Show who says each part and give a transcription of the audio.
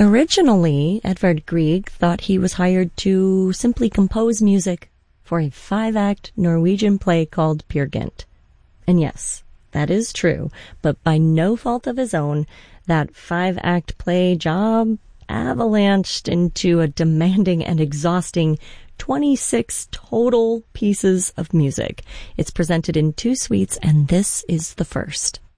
Speaker 1: Originally, Edvard Grieg thought he was hired to simply compose music for a 5-act Norwegian play called Peer Gynt. And yes, that is true, but by no fault of his own, that 5-act play job avalanched into a demanding and exhausting 26 total pieces of music. It's presented in 2 suites, and this is the first.